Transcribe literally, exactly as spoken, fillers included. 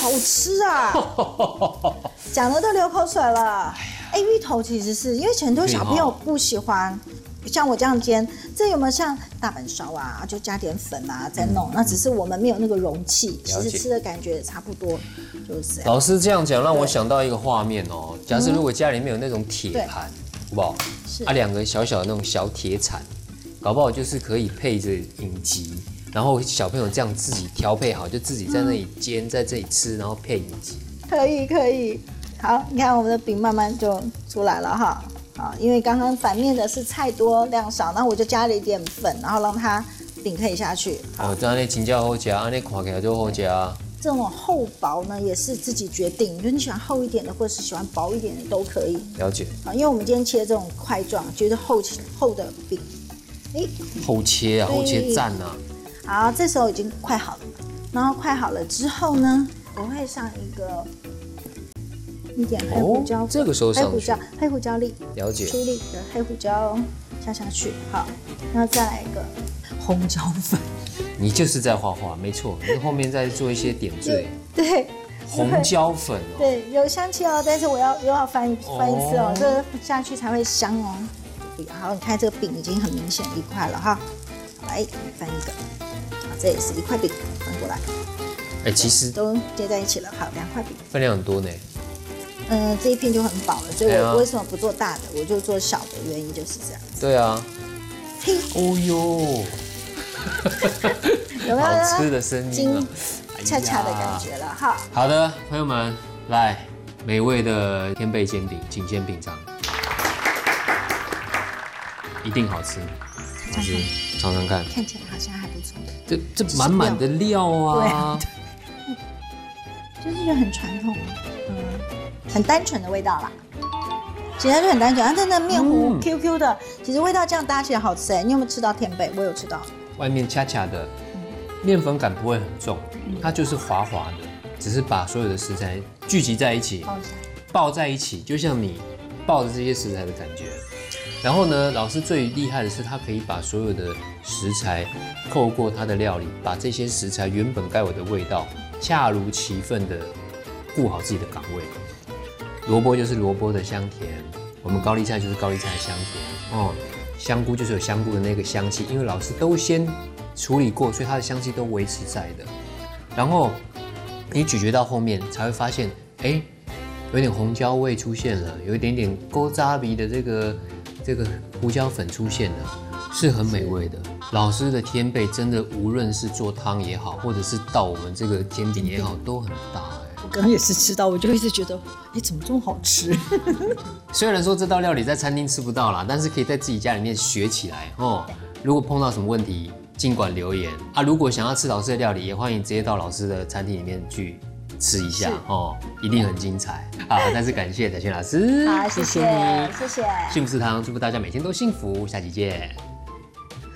好吃啊！讲了都流口水了。哎，芋头其实是因为很多小朋友不喜欢，像我这样煎，这有没有像大阪烧啊？就加点粉啊，再弄。那只是我们没有那个容器，其实吃的感觉也差不多，就是这样。 老师这样讲，让我想到一个画面哦。假设如果家里面有那种铁盘，好不好？是啊，两个小小的那种小铁铲，搞不好就是可以配着影集。然后小朋友这样自己调配好，就自己在那里煎，在这里吃，然后配影集。 可以可以，好，你看我们的饼慢慢就出来了哈。好，因为刚刚反面的是菜多量少，那我就加了一点粉，然后让它饼可以下去。 哦，这样那请教好夹，安尼看起来就好夹。 这种厚薄呢也是自己决定，就是你喜欢厚一点的，或者是喜欢薄一点的都可以。 了解。 啊，因为我们今天切这种块状，觉得厚厚的饼，哎， 厚切啊，厚切赞啊。 好，这时候已经快好了，然后快好了之后呢，我会上一个一点黑胡椒粉、 哦，这个时候上黑胡椒黑胡椒粒， 了解， 出粒的黑胡椒下下去，好，然后再来一个红椒粉。 你就是在画画，没错，你后面再做一些点缀。 对， 红椒粉哦， 对，有香气哦，但是我要又要翻一翻一次哦，这个下去才会香哦。好，你看这个饼已经很明显一块了哈，来翻一个。这也是一块饼翻过来， 哎，其实都接在一起了。好，两块饼， 分量很多呢。 嗯、呃，这一片就很饱了，所以我为什么不做大的，我就做小的，原因就是这样。 对啊。 嘿， 哦呦， 有没有好吃的声音啊？ 恰恰的感觉了哈。 好的，朋友们，来美味的天贝煎饼，请先品尝，一定好吃。 尝尝看， 尝尝看， 看起来好像还不错。 这这满满的料啊， 对，就是就很传统，嗯，很单纯的味道啦。其实就很单纯，它真的面糊 Q Q 的，其实味道这样搭起来好吃哎。你有没有吃到天贝？我有吃到。 外面恰恰的，面粉感不会很重，它就是滑滑的，只是把所有的食材聚集在一起，抱在一起，就像你抱着这些食材的感觉。然后呢，老师最厉害的是，他可以把所有的食材透过他的料理，把这些食材原本该有的味道，恰如其分的顾好自己的岗位。萝卜就是萝卜的香甜，我们高丽菜就是高丽菜的香甜哦。香菇就是有香菇的那个香气，因为老师都先处理过，所以它的香气都维持在的。然后你咀嚼到后面才会发现，哎，有点红椒味出现了，有一点点勾扎鼻的这个这个胡椒粉出现了，是很美味的。老师的天贝真的无论是做汤也好，或者是到我们这个煎饼也好，都很搭哎。 我刚刚也是吃到，我就一直觉得，哎，怎么这么好吃？ 虽然说这道料理在餐厅吃不到啦，但是可以在自己家里面学起来哦。如果碰到什么问题，尽管留言啊。如果想要吃老师的料理，也欢迎直接到老师的餐厅里面去吃一下哦，一定很精彩。好，再次感谢彩萱老师， 好，谢谢，谢谢， 幸福食堂，祝福大家每天都幸福，下期见。